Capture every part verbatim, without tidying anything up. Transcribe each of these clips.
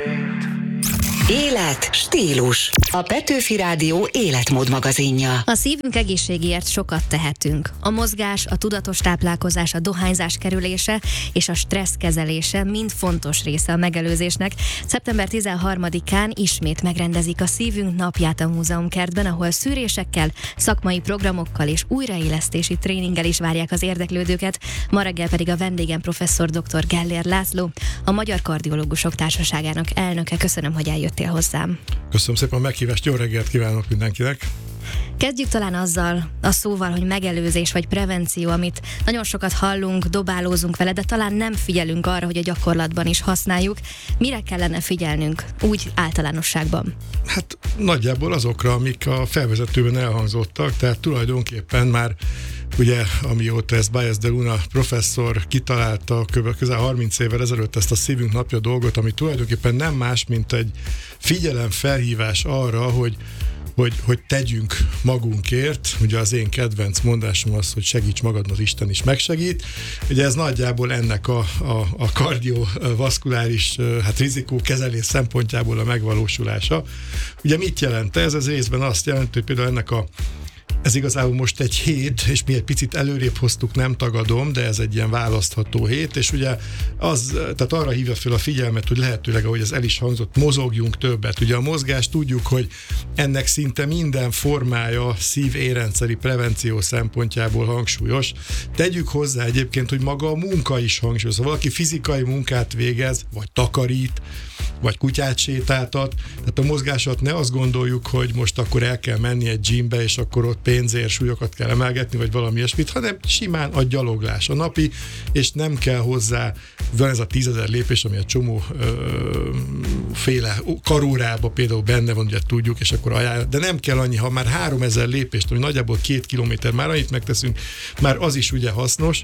Élet, stílus. A Petőfi Rádió életmód magazinja. A szívünk egészségéért sokat tehetünk. A mozgás, a tudatos táplálkozás, a dohányzás kerülése és a stressz kezelése mind fontos része a megelőzésnek. szeptember tizenharmadikán ismét megrendezik a Szívünk napját a Múzeumkertben, ahol szűrésekkel, szakmai programokkal és újraélesztési tréninggel is várják az érdeklődőket. Ma reggel pedig a vendégem professzor dr. Gellér László, a Magyar Kardiológusok Társaságának elnöke. Köszönöm, hogy eljöttél hozzám. Köszönöm szépen a meghívást, jó reggelt kívánok mindenkinek! Kezdjük talán azzal a szóval, hogy megelőzés vagy prevenció, amit nagyon sokat hallunk, dobálózunk vele, de talán nem figyelünk arra, hogy a gyakorlatban is használjuk. Mire kellene figyelnünk, úgy általánosságban? Hát nagyjából azokra, amik a felvezetőben elhangzottak, tehát tulajdonképpen már ugye, amióta ezt Baez de Luna professzor kitalálta közel harminc évvel ezelőtt ezt a Szívünk napja dolgot, ami tulajdonképpen nem más, mint egy figyelemfelhívás arra, hogy Hogy, hogy tegyünk magunkért. Ugye az én kedvenc mondásom az, hogy segíts magadnak, Isten is megsegít. Ugye ez nagyjából ennek a, a, a kardiovaszkuláris hát rizikókezelés szempontjából a megvalósulása. Ugye mit jelent ez? Ez részben azt jelenti, hogy például ennek a ez igazából most egy hét, és mi egy picit előrébb hoztuk, nem tagadom, de ez egy ilyen választható hét, és ugye az, tehát arra hívja fel a figyelmet, hogy lehetőleg, ahogy ez el is hangzott, mozogjunk többet. Ugye a mozgás, tudjuk, hogy ennek szinte minden formája szív-érrendszeri prevenció szempontjából hangsúlyos. Tegyük hozzá egyébként, hogy maga a munka is hangsúlyos. Ha valaki fizikai munkát végez, vagy takarít, vagy kutyát sétáltat, tehát a mozgásat ne azt gondoljuk, hogy most akkor el kell menni egy gymbe, és akkor ott pénzért súlyokat kell emelgetni, vagy valami ilyesmit, hanem simán a gyaloglás a napi, és nem kell hozzá, van ez a tízezer lépés, ami egy csomó ö, féle karórába például benne van, ugye tudjuk, és akkor ajánl, de nem kell annyi, ha már háromezer lépést, ami nagyjából két kilométer, már annyit megteszünk, már az is ugye hasznos.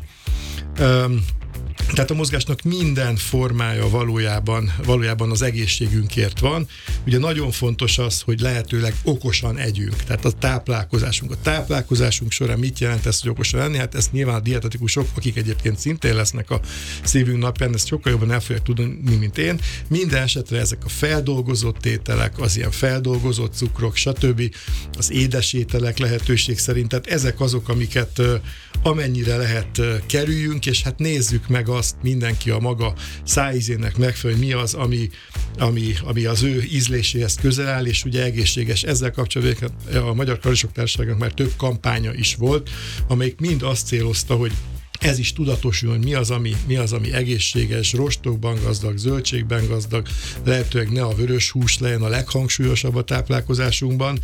Ö, Tehát a mozgásnak minden formája valójában, valójában az egészségünkért van. Ugye nagyon fontos az, hogy lehetőleg okosan együnk. Tehát a táplálkozásunk. A táplálkozásunk során mit jelent ez, hogy okosan enni? Hát ezt nyilván a dietetikusok, akik egyébként szintén lesznek a Szívünk napján, ezt sokkal jobban el fogják tudni, mint én. Minden esetre ezek a feldolgozott ételek, az ilyen feldolgozott cukrok, stb. Az édes ételek lehetőség szerint. Tehát ezek azok, amiket amennyire lehet kerüljünk, és hát nézzük meg azt mindenki a maga szájízének megfelelően, mi az, ami, ami, ami az ő ízléséhez közel áll, és ugye egészséges. Ezzel kapcsolatban a Magyar Kardiológusok Társaságnak már több kampánya is volt, amelyik mind azt célozta, hogy ez is tudatosul, hogy mi az, ami, mi az, ami egészséges, rostokban gazdag, zöldségben gazdag, lehetőleg ne a vörös hús legyen a leghangsúlyosabb a táplálkozásunkban,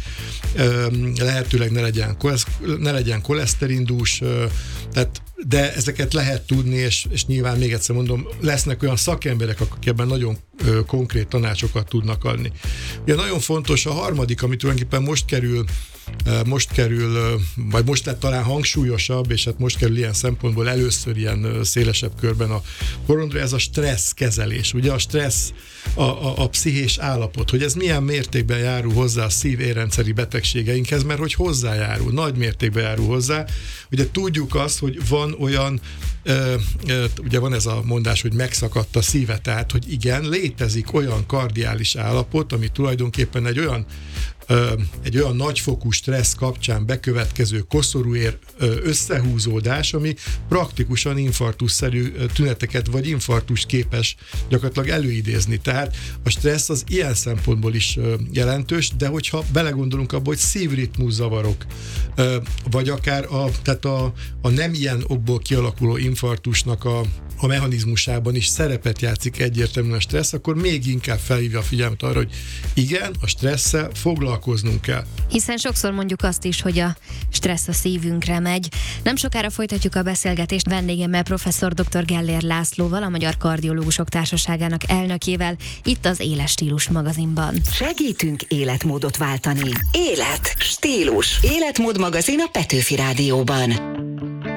lehetőleg ne legyen, ne legyen koleszterindús, tehát de ezeket lehet tudni, és, és nyilván még egyszer mondom, lesznek olyan szakemberek, akik ebben nagyon ö, konkrét tanácsokat tudnak adni. Ugye nagyon fontos a harmadik, ami tulajdonképpen most kerül, ö, most kerül, ö, vagy most lett talán hangsúlyosabb, és hát most kerül ilyen szempontból először ilyen ö, szélesebb körben a porondra, ez a stressz kezelés. Ugye a stressz, a, a, a pszichés állapot, hogy ez milyen mértékben járul hozzá a szív-érrendszeri betegségeinkhez, mert hogy hozzájárul, nagy mértékben járul hozzá. Ugye tudjuk azt, hogy van olyan, ö, ö, ugye van ez a mondás, hogy megszakadt a szíve, tehát, hogy igen, létezik olyan kardiális állapot, ami tulajdonképpen egy olyan ö, egy olyan nagyfokú stressz kapcsán bekövetkező koszorúér összehúzódás, ami praktikusan infarktusszerű tüneteket, vagy infarktust képes gyakorlatilag előidézni. Tehát a stressz az ilyen szempontból is ö, jelentős, de hogyha belegondolunk abba, hogy szívritmus zavarok, ö, vagy akár a, tehát a, a nem ilyen okból kialakuló infarktusnak a, a mechanizmusában is szerepet játszik egyértelműen a stressz, akkor még inkább felhívja a figyelmet arra, hogy igen, a stresszel foglalkoznunk kell. Hiszen sokszor mondjuk azt is, hogy a stressz a szívünkre megy. Nem sokára folytatjuk a beszélgetést vendégemmel, professzor dr. Gellér Lászlóval, a Magyar Kardiológusok Társaságának elnökével, itt az Éles Stílus magazinban. Segítünk életmódot váltani. Élet, stílus. Életmód magazin a Petőfi Rádióban.